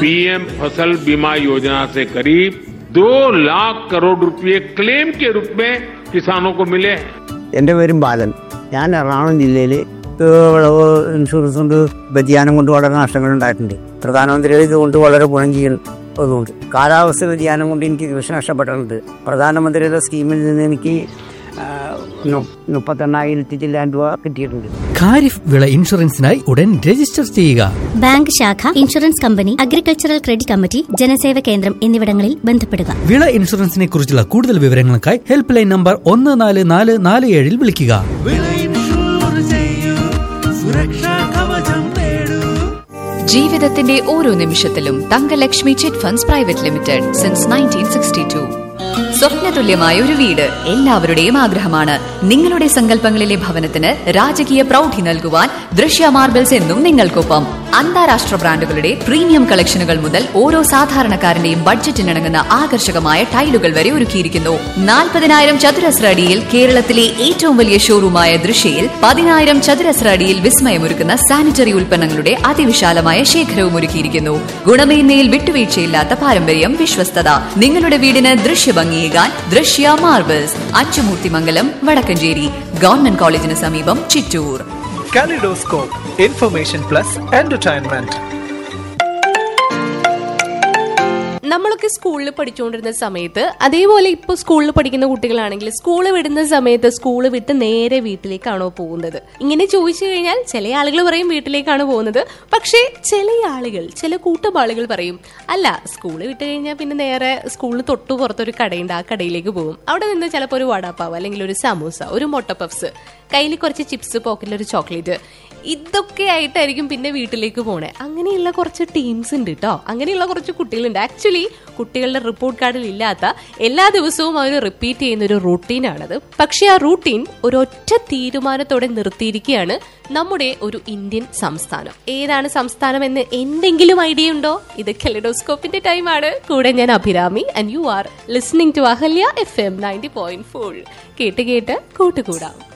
PM फसल बीमा योजना से करीब 2 लाख करोड़ रुपए क्लेम के रूप में किसानों को मिले हैं. എന്റെ പേരും ബാലൻ. ഞാൻ എറണാകുളം ജില്ലയിൽ വിളവ് ഇൻഷുറൻസ് കൊണ്ട് വ്യതിയാനം കൊണ്ട് വളരെ നഷ്ടങ്ങൾ ഉണ്ടായിട്ടുണ്ട്. പ്രധാനമന്ത്രിയുടെ ഇതുകൊണ്ട് വളരെ ഗുണം ചെയ്യുന്നതുകൊണ്ട് കാലാവസ്ഥ വ്യതിയാനം കൊണ്ട് എനിക്ക് കൃഷി നഷ്ടപ്പെട്ടിട്ടുണ്ട്. പ്രധാനമന്ത്രിയുടെ സ്കീമിൽ നിന്ന് എനിക്ക് 38,000 ചില്ലാൻ രൂപ കിട്ടിയിട്ടുണ്ട്. ഖാരിഫ് വിള ഇൻഷുറൻസിനായി ഉടൻ രജിസ്റ്റർ ചെയ്യുക. ബാങ്ക് ശാഖ, insurance company, agricultural credit committee, ജനസേവ കേന്ദ്രം എന്നിവിടങ്ങളിൽ ബന്ധപ്പെടുക. വിള ഇൻഷുറൻസിനെ കുറിച്ചുള്ള കൂടുതൽ വിവരങ്ങൾക്കായി ഹെൽപ്പ് ലൈൻ നമ്പർ 14447 വിളിക്കുക. ജീവിതത്തിന്റെ ഓരോ നിമിഷത്തിലും Thankalakshmi chit funds private limited since 1962. സ്വപ്നതുല്യമായ ഒരു വീട് എല്ലാവരുടെയും ആഗ്രഹമാണ്. നിങ്ങളുടെ സങ്കല്പങ്ങളിലെ ഭവനത്തിന് രാജകീയ പ്രൗഢി നൽകുവാൻ ദൃശ്യ മാർബിൾസ് എന്നും നിങ്ങൾക്കൊപ്പം. അന്താരാഷ്ട്ര ബ്രാൻഡുകളുടെ പ്രീമിയം കളക്ഷനുകൾ മുതൽ ഓരോ സാധാരണക്കാരന്റെയും ബഡ്ജറ്റിനിണങ്ങുന്ന ആകർഷകമായ ടൈലുകൾ വരെ ഒരുക്കിയിരിക്കുന്നു. 40,000 ചതുരശ്ര അടിയിൽ കേരളത്തിലെ ഏറ്റവും വലിയ ഷോറൂമായ ദൃശ്യയിൽ 10,000 ചതുരശ്ര അടിയിൽ വിസ്മയമൊരുക്കുന്ന സാനിറ്ററി ഉൽപ്പന്നങ്ങളുടെ അതിവിശാലമായ ശേഖരവും ഒരുക്കിയിരിക്കുന്നു. ഗുണമേന്മയിൽ വിട്ടുവീഴ്ചയില്ലാത്ത പാരമ്പര്യം, വിശ്വസ്തത. നിങ്ങളുടെ വീടിന് ദൃശ്യഭംഗിയേകാൻ ദൃശ്യ മാർബിൾസ്, അച്ചുമൂർത്തിമംഗലം, വടക്കഞ്ചേരി. ഗവൺമെന്റ് കോളേജിന് സമീപം, Chittur. Kaleidoscope, information plus entertainment. നമ്മളൊക്കെ സ്കൂളിൽ പഠിച്ചുകൊണ്ടിരുന്ന സമയത്ത്, അതേപോലെ ഇപ്പോൾ സ്കൂളിൽ പഠിക്കുന്ന കുട്ടികളാണെങ്കിൽ സ്കൂൾ വിടുന്ന സമയത്ത് സ്കൂൾ വിട്ട് നേരെ വീട്ടിലേക്കാണോ പോകുന്നത്? ഇങ്ങനെ ചോദിച്ചു കഴിഞ്ഞാൽ ചില ആളുകൾ പറയും വീട്ടിലേക്കാണ് പോകുന്നത്. പക്ഷേ ചില കൂട്ടം ആളുകൾ പറയും അല്ല, സ്കൂൾ വിട്ട് കഴിഞ്ഞാൽ പിന്നെ നേരെ സ്കൂളിൽ തൊട്ടു പുറത്തൊരു കടയുണ്ട്, ആ കടയിലേക്ക് പോകും. അവിടെ നിന്ന് ചിലപ്പോൾ ഒരു വടാപ്പാവ്, അല്ലെങ്കിൽ ഒരു സമൂസ, ഒരു മുട്ട പഫ്സ്, കയ്യിൽ കുറച്ച് ചിപ്സ്, പോക്കറ്റിലൊരു ചോക്ലേറ്റ്, ഇതൊക്കെ ആയിട്ടായിരിക്കും പിന്നെ വീട്ടിലേക്ക് പോണേ. അങ്ങനെയുള്ള കുറച്ച് ടീംസ് ഉണ്ട് കേട്ടോ, അങ്ങനെയുള്ള കുറച്ച് കുട്ടികളുണ്ട്. ആക്ച്വലി കുട്ടികളുടെ റിപ്പോർട്ട് കാർഡിൽ ഇല്ലാത്ത, എല്ലാ ദിവസവും അവർ റിപ്പീറ്റ് ചെയ്യുന്ന ഒരു റൂട്ടീനാണത്. പക്ഷെ ആ റൂട്ടീൻ ഒരൊറ്റ തീരുമാനത്തോടെ നിർത്തിയിരിക്കുകയാണ് നമ്മുടെ ഒരു ഇന്ത്യൻ സംസ്ഥാനം. ഏതാണ് സംസ്ഥാനം എന്ന് എന്തെങ്കിലും ഐഡിയ ഉണ്ടോ? ഇത് കലിഡോസ്കോപ്പിന്റെ ടൈമാണ്. കൂടെ ഞാൻ Abhirami, and you are listening to Ahalya FM 90.4. കേട്ട് കേട്ട് കൂട്ടുകൂടാം.